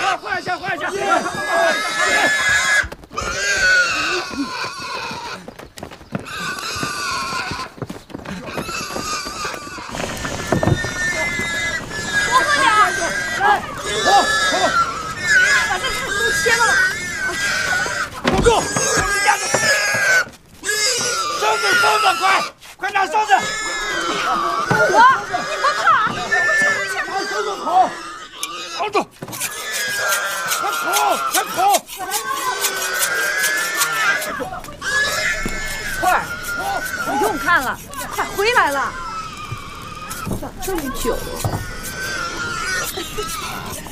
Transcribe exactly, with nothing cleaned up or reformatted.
换换一下，换一下。 多喝点。来， 好，好， 把这菜都切了。 不够，绳子，绳子，快，快拿绳子。 我，你不怕？回去，回去。 拿绳子跑，扛住，快跑，快跑。快， 不用看了，快回来了。咋这么久啊？